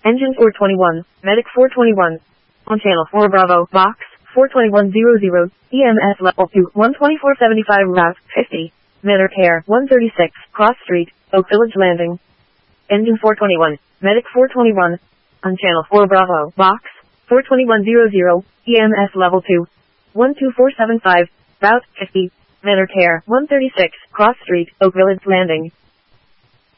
Engine 421, Medic 421. On channel 4 Bravo, box 42100, EMS level 2, 12475 route 50. Manor Care 136, Cross Street, Oak Village Landing. Engine 421, Medic 421. On channel 4 Bravo, box 42100, EMS level 2, 12475, route 50. Manor Care 136, Cross Street, Oak Village Landing.